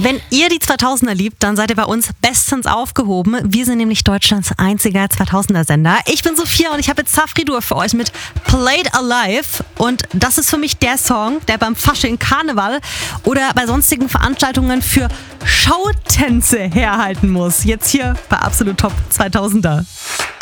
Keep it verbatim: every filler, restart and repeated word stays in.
Wenn ihr die zweitausender liebt, dann seid ihr bei uns bestens aufgehoben. Wir sind nämlich Deutschlands einziger zweitausender-Sender. Ich bin Sophia und ich habe jetzt Safri-Dur für euch mit Played Alive. Und das ist für mich der Song, der beim Fasching, Karneval oder bei sonstigen Veranstaltungen für Showtänze herhalten muss. Jetzt hier bei Absolut Top zweitausender.